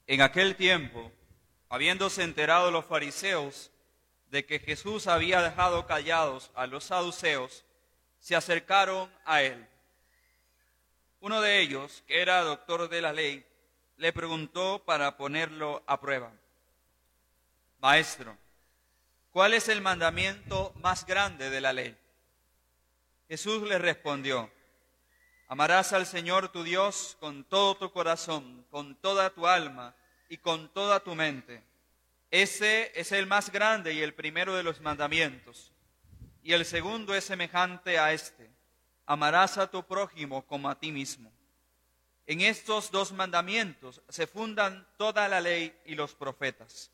En aquel tiempo, habiéndose enterado los fariseos de que Jesús había dejado callados a los saduceos, se acercaron a él. Uno de ellos, que era doctor de la ley, le preguntó para ponerlo a prueba: Maestro, ¿cuál es el mandamiento más grande de la ley? Jesús le respondió: Amarás al Señor tu Dios con todo tu corazón, con toda tu alma y con toda tu mente. Ese es el más grande y el primero de los mandamientos. Y el segundo es semejante a este: amarás a tu prójimo como a ti mismo. En estos dos mandamientos se fundan toda la ley y los profetas.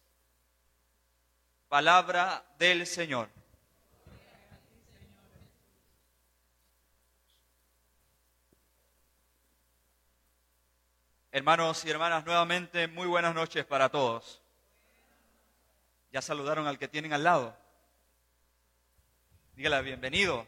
Palabra del Señor. Hermanos y hermanas, nuevamente muy buenas noches para todos. ¿Ya saludaron al que tienen al lado? Dígale bienvenido.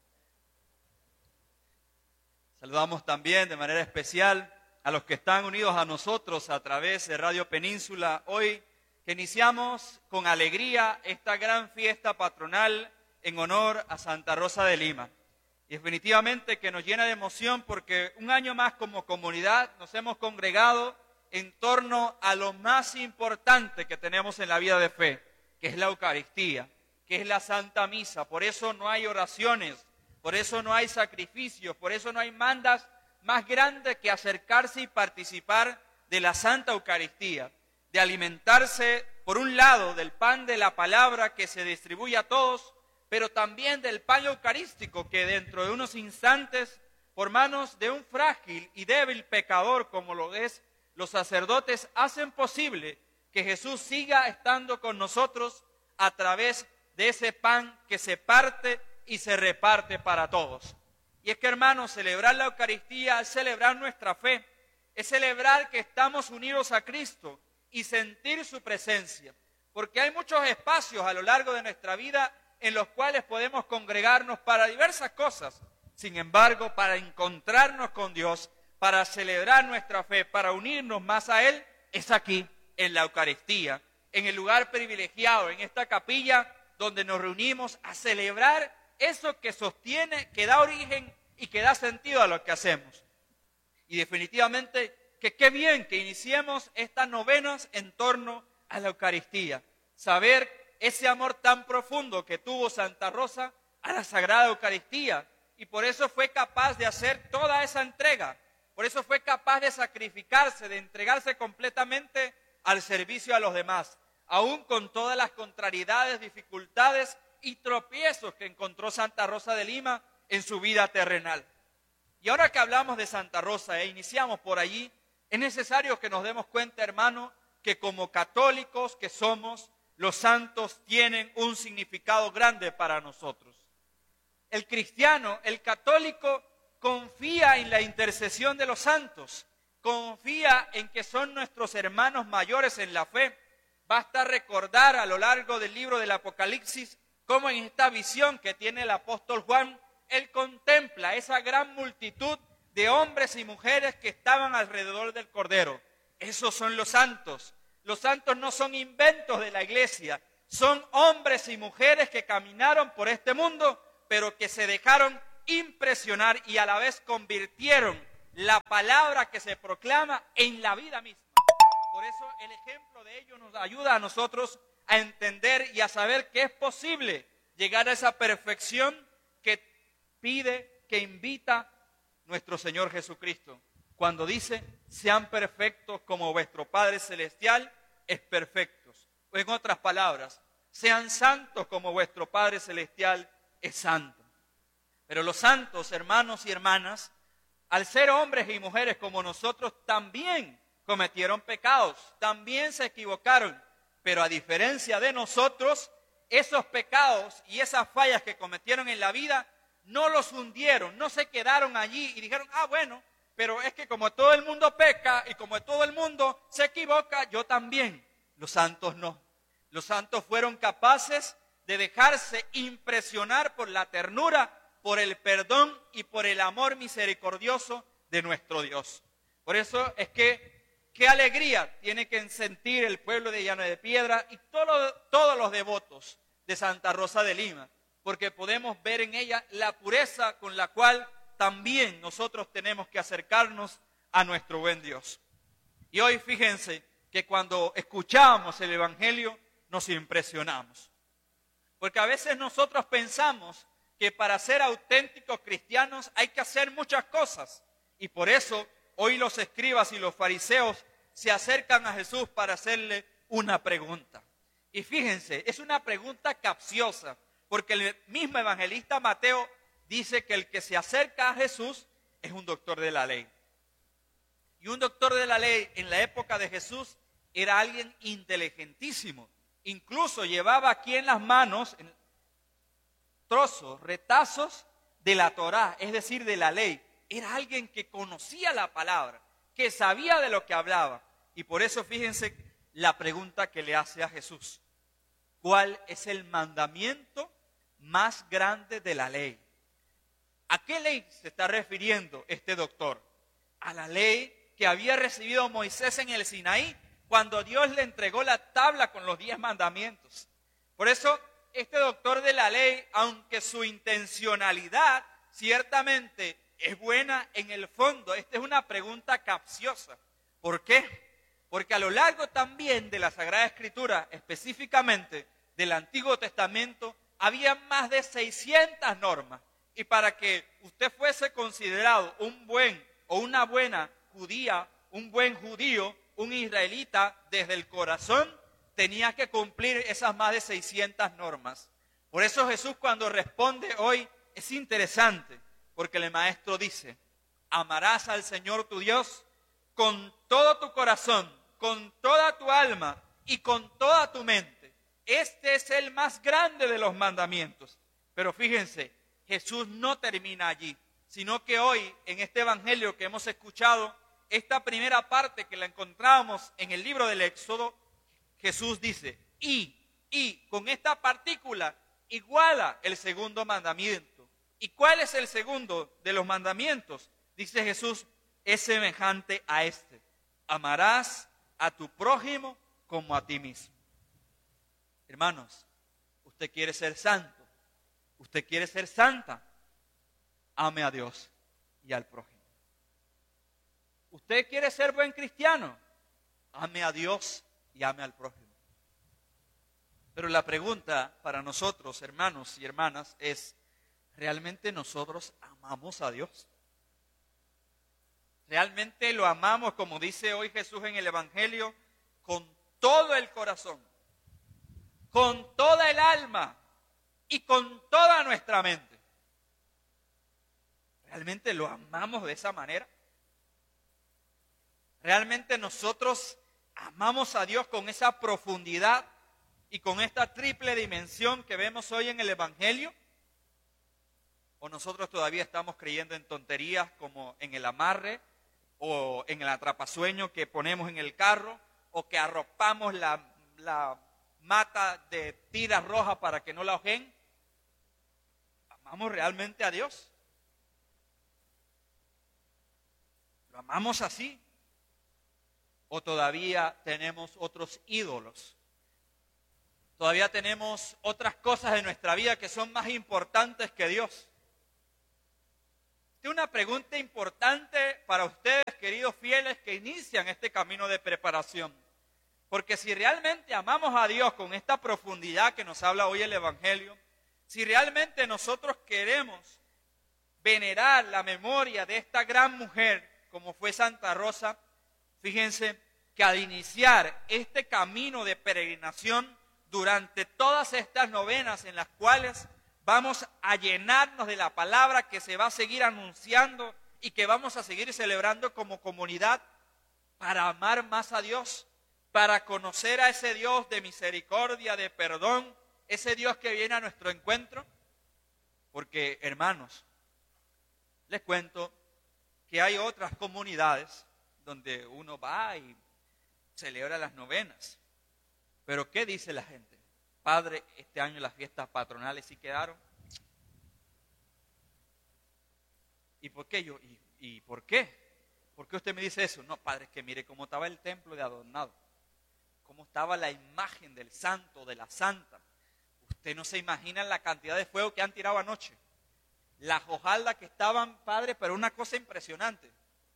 Saludamos también de manera especial a los que están unidos a nosotros a través de Radio Península. Hoy que iniciamos con alegría esta gran fiesta patronal en honor a Santa Rosa de Lima. Y definitivamente que nos llena de emoción porque un año más como comunidad nos hemos congregado en torno a lo más importante que tenemos en la vida de fe, que es la Eucaristía, que es la Santa Misa. Por eso no hay oraciones, por eso no hay sacrificios, por eso no hay mandas más grandes que acercarse y participar de la Santa Eucaristía, de alimentarse, por un lado, del pan de la palabra que se distribuye a todos, pero también del pan eucarístico que dentro de unos instantes, por manos de un frágil y débil pecador como lo es los sacerdotes, hacen posible que Jesús siga estando con nosotros a través de ese pan que se parte y se reparte para todos. Y es que, hermanos, celebrar la Eucaristía es celebrar nuestra fe, es celebrar que estamos unidos a Cristo y sentir su presencia, porque hay muchos espacios a lo largo de nuestra vida en los cuales podemos congregarnos para diversas cosas. Sin embargo, para encontrarnos con Dios, para celebrar nuestra fe, para unirnos más a Él, es aquí, en la Eucaristía, en el lugar privilegiado, en esta capilla donde nos reunimos a celebrar eso que sostiene, que da origen y que da sentido a lo que hacemos. Y definitivamente que qué bien que iniciemos estas novenas en torno a la Eucaristía, saber ese amor tan profundo que tuvo Santa Rosa a la Sagrada Eucaristía, y por eso fue capaz de hacer toda esa entrega, por eso fue capaz de sacrificarse, de entregarse completamente al servicio a los demás, aún con todas las contrariedades, dificultades y tropiezos que encontró Santa Rosa de Lima en su vida terrenal. Y ahora que hablamos de Santa Rosa e iniciamos por allí, es necesario que nos demos cuenta, hermano, que como católicos que somos, los santos tienen un significado grande para nosotros. El cristiano, el católico, confía en la intercesión de los santos, confía en que son nuestros hermanos mayores en la fe. Basta recordar a lo largo del libro del Apocalipsis cómo en esta visión que tiene el apóstol Juan, él contempla esa gran multitud de hombres y mujeres que estaban alrededor del Cordero. Esos son los santos. Los santos no son inventos de la iglesia, son hombres y mujeres que caminaron por este mundo, pero que se dejaron impresionar y a la vez convirtieron la palabra que se proclama en la vida misma. Por eso el ejemplo de ellos nos ayuda a nosotros a entender y a saber que es posible llegar a esa perfección que pide, que invita nuestro Señor Jesucristo, cuando dice: sean perfectos como vuestro Padre Celestial es perfecto. O en otras palabras, sean santos como vuestro Padre Celestial es santo. Pero los santos, hermanos y hermanas, al ser hombres y mujeres como nosotros, también cometieron pecados, también se equivocaron. Pero a diferencia de nosotros, esos pecados y esas fallas que cometieron en la vida no los hundieron, no se quedaron allí y dijeron: bueno, pero es que como todo el mundo peca y como todo el mundo se equivoca, yo también. Los santos no. Los santos fueron capaces de dejarse impresionar por la ternura, por el perdón y por el amor misericordioso de nuestro Dios. Por eso es que qué alegría tiene que sentir el pueblo de Llano de Piedra y todos los devotos de Santa Rosa de Lima, porque podemos ver en ella la pureza con la cual también nosotros tenemos que acercarnos a nuestro buen Dios. Y hoy fíjense que cuando escuchamos el Evangelio nos impresionamos, porque a veces nosotros pensamos que para ser auténticos cristianos hay que hacer muchas cosas, y por eso hoy los escribas y los fariseos se acercan a Jesús para hacerle una pregunta. Y fíjense, es una pregunta capciosa, porque el mismo evangelista Mateo dice que el que se acerca a Jesús es un doctor de la ley. Y un doctor de la ley en la época de Jesús era alguien inteligentísimo. Incluso llevaba aquí en las manos trozos, retazos de la Torá, es decir, de la ley. Era alguien que conocía la palabra, que sabía de lo que hablaba. Y por eso fíjense la pregunta que le hace a Jesús. ¿Cuál es el mandamiento más grande de la ley? ¿A qué ley se está refiriendo este doctor? A la ley que había recibido Moisés en el Sinaí, cuando Dios le entregó la tabla con los 10 mandamientos. Por eso, este doctor de la ley, aunque su intencionalidad ciertamente es buena en el fondo, esta es una pregunta capciosa. ¿Por qué? Porque a lo largo también de la Sagrada Escritura, específicamente del Antiguo Testamento, había más de 600 normas. Y para que usted fuese considerado un buen o una buena judía, un buen judío, un israelita, desde el corazón, tenía que cumplir esas más de 600 normas. Por eso Jesús cuando responde hoy es interesante, porque el maestro dice, amarás al Señor tu Dios con todo tu corazón, con toda tu alma y con toda tu mente. Este es el más grande de los mandamientos. Pero fíjense, Jesús no termina allí, sino que hoy en este evangelio que hemos escuchado, esta primera parte que la encontramos en el libro del Éxodo, Jesús dice, y con esta partícula iguala el segundo mandamiento. ¿Y cuál es el segundo de los mandamientos? Dice Jesús, es semejante a este. Amarás a tu prójimo como a ti mismo. Hermanos, usted quiere ser santo, usted quiere ser santa, ame a Dios y al prójimo. Usted quiere ser buen cristiano, ame a Dios y ame al prójimo. Pero la pregunta para nosotros, hermanos y hermanas, es, ¿realmente nosotros amamos a Dios? ¿Realmente lo amamos, como dice hoy Jesús en el Evangelio, con todo el corazón, con toda el alma y con toda nuestra mente? ¿Realmente lo amamos de esa manera? ¿Realmente nosotros amamos a Dios con esa profundidad y con esta triple dimensión que vemos hoy en el Evangelio? ¿O nosotros todavía estamos creyendo en tonterías como en el amarre o en el atrapasueño que ponemos en el carro o que arropamos la mata de tiras rojas para que no la ojen? ¿Amamos realmente a Dios? ¿Lo amamos así? ¿O todavía tenemos otros ídolos? ¿Todavía tenemos otras cosas en nuestra vida que son más importantes que Dios? Esta es una pregunta importante para ustedes, queridos fieles, que inician este camino de preparación. Porque si realmente amamos a Dios con esta profundidad que nos habla hoy el Evangelio, si realmente nosotros queremos venerar la memoria de esta gran mujer, como fue Santa Rosa, fíjense que al iniciar este camino de peregrinación, durante todas estas novenas en las cuales vamos a llenarnos de la palabra que se va a seguir anunciando y que vamos a seguir celebrando como comunidad para amar más a Dios, para conocer a ese Dios de misericordia, de perdón, ese Dios que viene a nuestro encuentro. Porque, hermanos, les cuento que hay otras comunidades donde uno va y celebra las novenas. Pero ¿qué dice la gente? Padre, este año las fiestas patronales sí quedaron. ¿Y por qué? ¿Y por qué? ¿Por qué usted me dice eso? No, padre, es que mire cómo estaba el templo de adornado. Cómo estaba la imagen del santo, de la santa. Usted no se imagina la cantidad de fuego que han tirado anoche. Las hojaldas que estaban, padre, pero una cosa impresionante.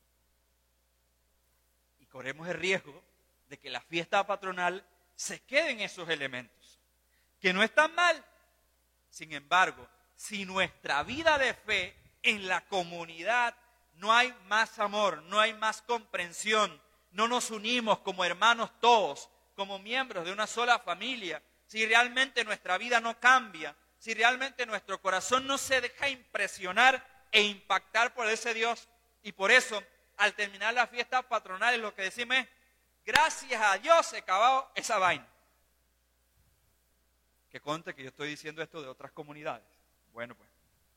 Y corremos el riesgo de que la fiesta patronal se quede en esos elementos. Que no están mal. Sin embargo, si nuestra vida de fe en la comunidad no hay más amor, no hay más comprensión, no nos unimos como hermanos todos, como miembros de una sola familia, si realmente nuestra vida no cambia, si realmente nuestro corazón no se deja impresionar e impactar por ese Dios, y por eso, al terminar las fiestas patronales, lo que decimos es, gracias a Dios se acabó esa vaina. Que conste que yo estoy diciendo esto de otras comunidades. Bueno, pues.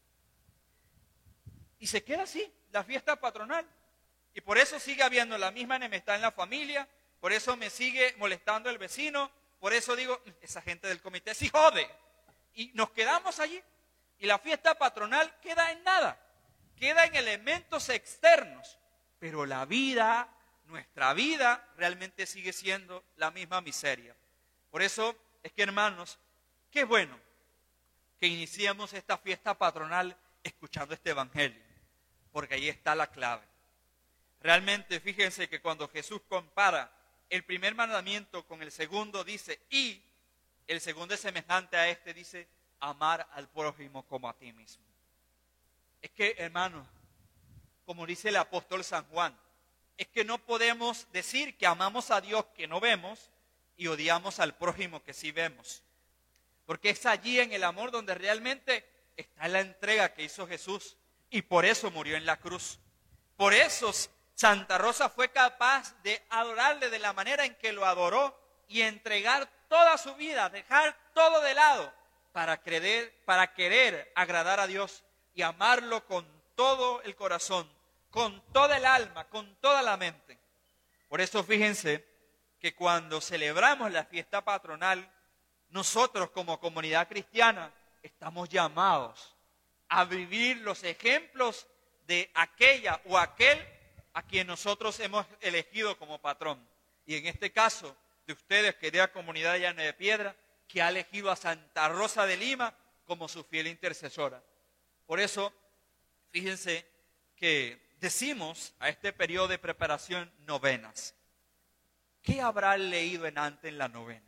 Y se queda así, la fiesta patronal. Y por eso sigue habiendo la misma enemistad en la familia, por eso me sigue molestando el vecino, por eso digo, esa gente del comité sí jode. Y nos quedamos allí. Y la fiesta patronal queda en nada, queda en elementos externos. Pero la vida, nuestra vida, realmente sigue siendo la misma miseria. Por eso es que, hermanos, qué bueno que iniciemos esta fiesta patronal escuchando este evangelio, porque ahí está la clave. Realmente, fíjense que cuando Jesús compara el primer mandamiento con el segundo, dice, y el segundo es semejante a este, dice, amar al prójimo como a ti mismo. Es que, hermanos, como dice el apóstol San Juan, es que no podemos decir que amamos a Dios que no vemos y odiamos al prójimo que sí vemos. Porque es allí en el amor donde realmente está la entrega que hizo Jesús y por eso murió en la cruz. Por eso Santa Rosa fue capaz de adorarle de la manera en que lo adoró y entregar toda su vida, dejar todo de lado para querer agradar a Dios y amarlo con todo el corazón, con toda el alma, con toda la mente. Por eso fíjense que cuando celebramos la fiesta patronal, nosotros como comunidad cristiana estamos llamados a vivir los ejemplos de aquella o aquel a quien nosotros hemos elegido como patrón. Y en este caso de ustedes, querida comunidad de Llano de Piedra, que ha elegido a Santa Rosa de Lima como su fiel intercesora. Por eso, fíjense que decimos a este periodo de preparación novenas. ¿Qué habrá leído antes en la novena?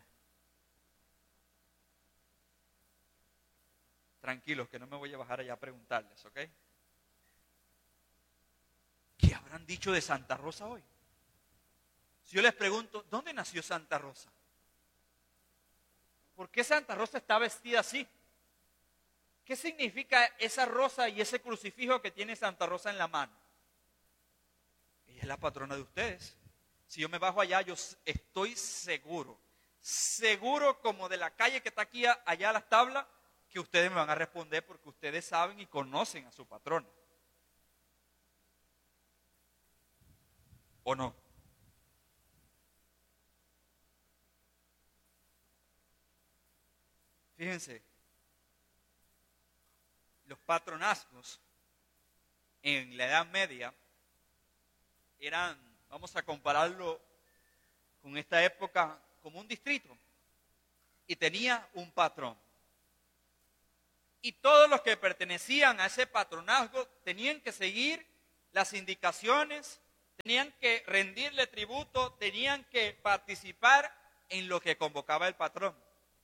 Tranquilos, que no me voy a bajar allá a preguntarles, ¿ok? ¿Qué habrán dicho de Santa Rosa hoy? Si yo les pregunto, ¿dónde nació Santa Rosa? ¿Por qué Santa Rosa está vestida así? ¿Qué significa esa rosa y ese crucifijo que tiene Santa Rosa en la mano? Ella es la patrona de ustedes. Si yo me bajo allá, yo estoy seguro como de la calle que está aquí allá a las tablas, que ustedes me van a responder porque ustedes saben y conocen a su patrona. ¿O no? Fíjense, los patronazgos en la Edad Media eran, vamos a compararlo con esta época, como un distrito, y tenía un patrón. Y todos los que pertenecían a ese patronazgo tenían que seguir las indicaciones, tenían que rendirle tributo, tenían que participar en lo que convocaba el patrón.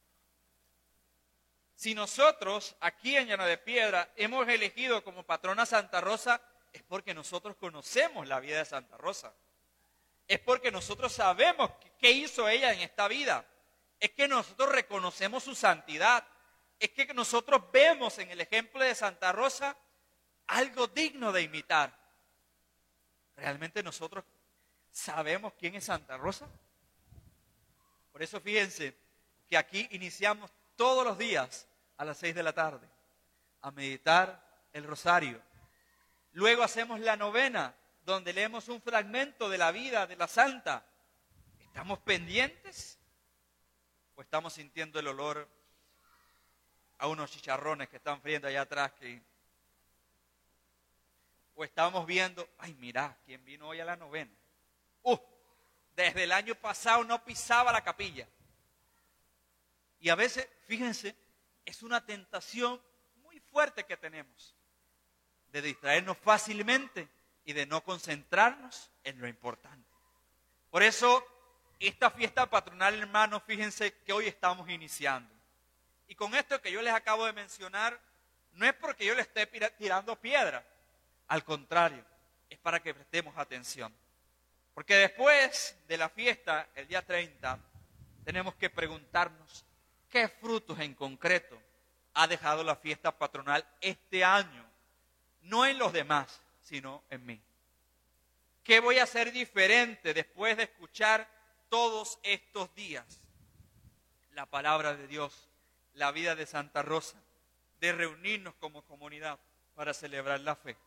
Si nosotros aquí en Llano de Piedra hemos elegido como patrona Santa Rosa, es porque nosotros conocemos la vida de Santa Rosa. Es porque nosotros sabemos qué hizo ella en esta vida. Es que nosotros reconocemos su santidad. Es que nosotros vemos en el ejemplo de Santa Rosa algo digno de imitar. ¿Realmente nosotros sabemos quién es Santa Rosa? Por eso fíjense que aquí iniciamos todos los días a las 6 de la tarde a meditar el rosario. Luego hacemos la novena, donde leemos un fragmento de la vida de la santa. ¿Estamos pendientes? ¿O estamos sintiendo el olor a unos chicharrones que están friendo allá atrás? o estábamos viendo, ay, mira, ¿quién vino hoy a la novena? Desde el año pasado no pisaba la capilla. Y a veces, fíjense, es una tentación muy fuerte que tenemos de distraernos fácilmente y de no concentrarnos en lo importante. Por eso, esta fiesta patronal, hermanos, fíjense que hoy estamos iniciando. Y con esto que yo les acabo de mencionar, no es porque yo le esté tirando piedra, al contrario, es para que prestemos atención. Porque después de la fiesta, el día 30, tenemos que preguntarnos qué frutos en concreto ha dejado la fiesta patronal este año, no en los demás, sino en mí. ¿Qué voy a hacer diferente después de escuchar todos estos días la palabra de Dios, la vida de Santa Rosa, de reunirnos como comunidad para celebrar la fe?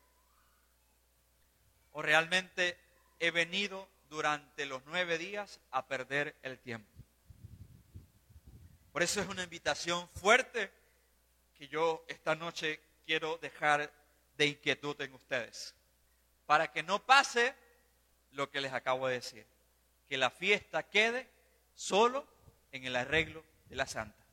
¿O realmente he venido durante los 9 días a perder el tiempo? Por eso es una invitación fuerte que yo esta noche quiero dejar de inquietud en ustedes, para que no pase lo que les acabo de decir, que la fiesta quede solo en el arreglo de la santa,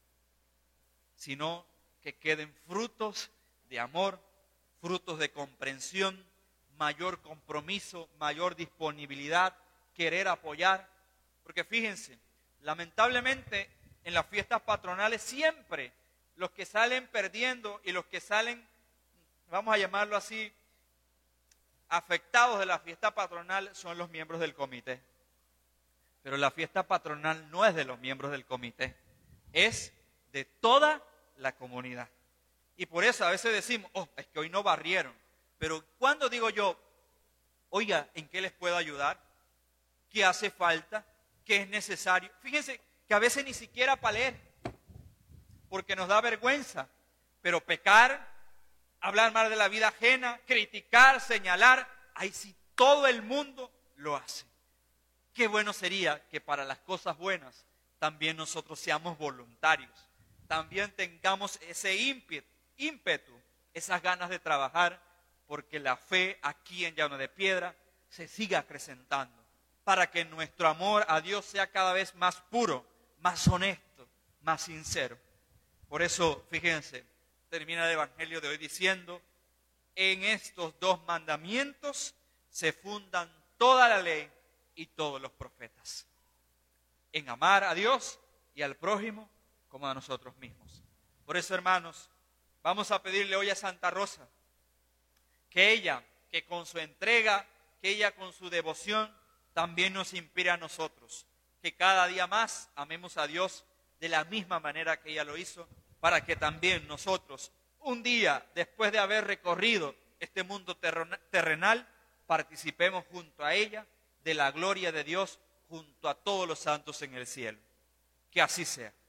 sino que queden frutos de amor, frutos de comprensión, mayor compromiso, mayor disponibilidad, querer apoyar. Porque fíjense, lamentablemente en las fiestas patronales siempre los que salen perdiendo y los que salen, vamos a llamarlo así, afectados de la fiesta patronal son los miembros del comité. Pero la fiesta patronal no es de los miembros del comité, es de toda la comunidad. Y por eso a veces decimos, es que hoy no barrieron. Pero cuando digo yo, oiga, ¿en qué les puedo ayudar? ¿Qué hace falta? ¿Qué es necesario? Fíjense que a veces ni siquiera para leer, porque nos da vergüenza. Pero pecar, hablar mal de la vida ajena, criticar, señalar, ahí sí todo el mundo lo hace. Qué bueno sería que para las cosas buenas también nosotros seamos voluntarios, también tengamos ese ímpetu, esas ganas de trabajar, porque la fe aquí en Llano de Piedra se siga acrecentando, para que nuestro amor a Dios sea cada vez más puro, más honesto, más sincero. Por eso, fíjense, termina el Evangelio de hoy diciendo, en estos 2 mandamientos se fundan toda la ley y todos los profetas, en amar a Dios y al prójimo como a nosotros mismos. Por eso, hermanos, vamos a pedirle hoy a Santa Rosa que ella, que con su entrega, que ella con su devoción, también nos inspire a nosotros, que cada día más amemos a Dios de la misma manera que ella lo hizo, para que también nosotros, un día después de haber recorrido este mundo terrenal, participemos junto a ella de la gloria de Dios, junto a todos los santos en el cielo. Que así sea.